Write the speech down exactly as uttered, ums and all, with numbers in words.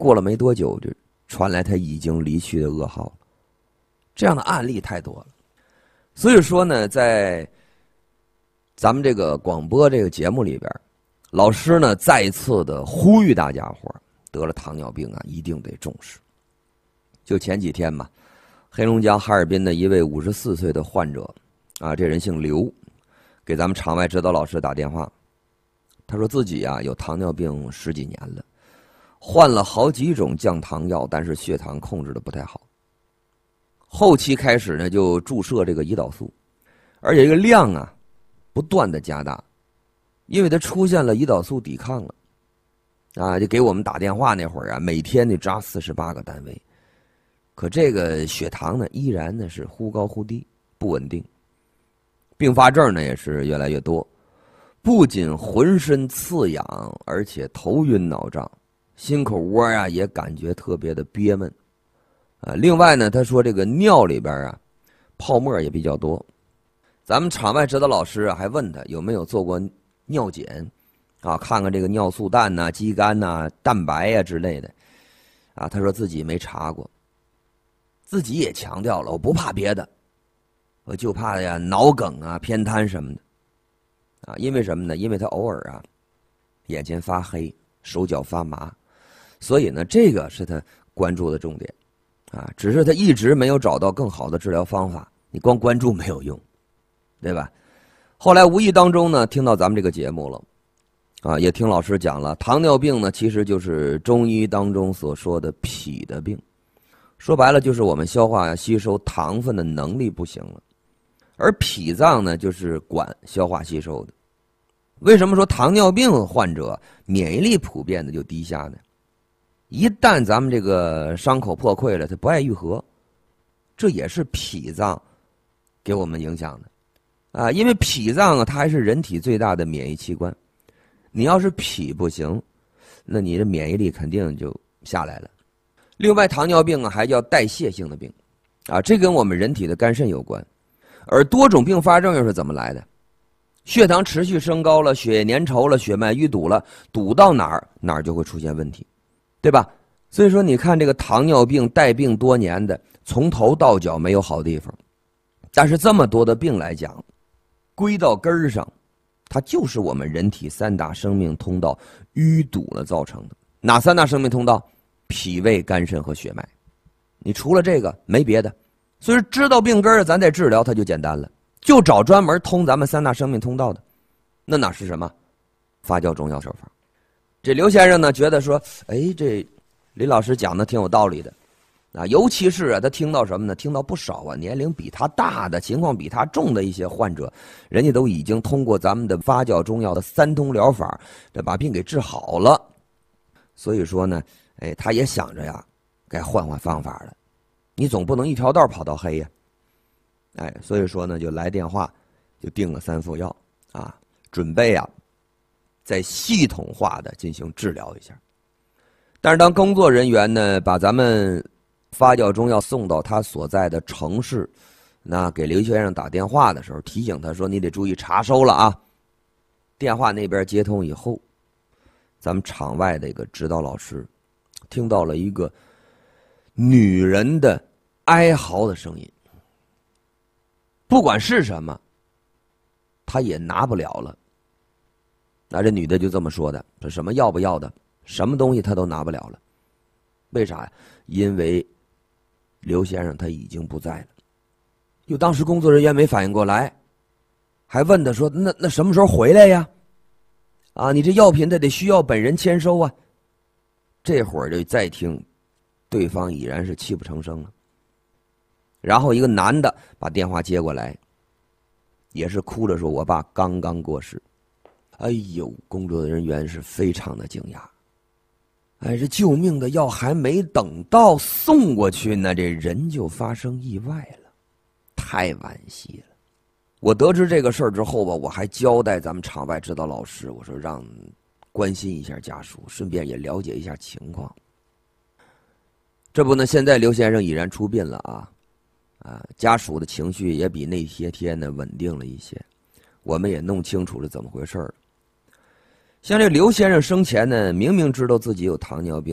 过了没多久，就传来他已经离去的噩耗了。这样的案例太多了，所以说呢，在咱们这个广播这个节目里边，老师呢再一次的呼吁大家伙得了糖尿病啊，一定得重视。就前几天嘛，黑龙江哈尔滨的一位五十四岁的患者啊，这人姓刘，给咱们场外指导老师打电话，他说自己啊有糖尿病十几年了，换了好几种降糖药，但是血糖控制的不太好。后期开始呢，就注射这个胰岛素，而且这个量啊不断的加大，因为它出现了胰岛素抵抗了，啊，就给我们打电话那会儿啊，每天得扎四十八个单位，可这个血糖呢依然呢是忽高忽低，不稳定，并发症呢也是越来越多，不仅浑身刺痒，而且头晕脑胀，心口窝啊也感觉特别的憋闷。啊，另外呢，他说这个尿里边啊，泡沫也比较多。咱们场外指导老师啊，还问他有没有做过尿检，啊，看看这个尿素氮呐、肌酐呐、蛋白呀、啊、之类的。啊，他说自己没查过，自己也强调了，我不怕别的，我就怕呀脑梗啊、偏瘫什么的。啊，因为什么呢？因为他偶尔啊，眼前发黑，手脚发麻，所以呢，这个是他关注的重点。啊，只是他一直没有找到更好的治疗方法，你光关注没有用，对吧？后来无意当中呢，听到咱们这个节目了，啊，也听老师讲了，糖尿病呢其实就是中医当中所说的脾的病，说白了就是我们消化吸收糖分的能力不行了，而脾脏呢就是管消化吸收的。为什么说糖尿病患者免疫力普遍的就低下呢？一旦咱们这个伤口破溃了，它不爱愈合，这也是脾脏给我们影响的啊。因为脾脏啊，它还是人体最大的免疫器官，你要是脾不行，那你的免疫力肯定就下来了。另外，糖尿病啊还叫代谢性的病啊，这跟我们人体的肝肾有关。而多种并发症又是怎么来的？血糖持续升高了，血液粘稠了，血脉淤堵了，堵到哪儿哪儿就会出现问题。对吧？所以说你看这个糖尿病带病多年的，从头到脚没有好地方，但是这么多的病来讲，归到根儿上，它就是我们人体三大生命通道淤堵了造成的。哪三大生命通道？脾胃肝肾和血脉。你除了这个没别的，所以知道病根儿咱再治疗它就简单了，就找专门通咱们三大生命通道的。那哪是什么？发酵中药手法。这刘先生呢，觉得说，哎，这林老师讲的挺有道理的，啊，尤其是啊，他听到什么呢？听到不少啊，年龄比他大的、情况比他重的一些患者，人家都已经通过咱们的发酵中药的三通疗法，这把病给治好了。所以说呢，哎，他也想着呀，该换换方法了，你总不能一条道跑到黑呀，哎，所以说呢，就来电话，就订了三副药啊，准备啊。再系统化的进行治疗一下。但是当工作人员呢把咱们发酵中药送到他所在的城市，那给刘先生打电话的时候，提醒他说你得注意查收了啊。电话那边接通以后，咱们场外的一个指导老师听到了一个女人的哀嚎的声音，不管是什么他也拿不了了。那这女的就这么说的，说什么要不要的，什么东西她都拿不了了。为啥呀？因为刘先生他已经不在了。有当时工作人员没反应过来，还问他说那那什么时候回来呀？啊，你这药品他得需要本人签收啊。这会儿就再听，对方已然是泣不成声了。然后一个男的把电话接过来，也是哭着说我爸刚刚过世。哎呦，工作人员是非常的惊讶。哎，这救命的药还没等到送过去呢，这人就发生意外了，太惋惜了。我得知这个事儿之后吧，我还交代咱们场外指导老师，我说让关心一下家属，顺便也了解一下情况。这不呢，现在刘先生已然出殡了啊，啊，家属的情绪也比那些天呢稳定了一些，我们也弄清楚了怎么回事了。像这刘先生生前呢，明明知道自己有糖尿病，